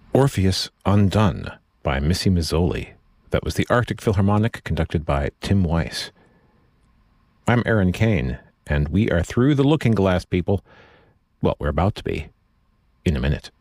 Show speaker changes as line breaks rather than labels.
Orpheus Undone by Missy Mazzoli. That was the Arctic Philharmonic, conducted by Tim Weiss. I'm Aaron Kane, and we are through the looking glass, people. Well, we're about to be in a minute.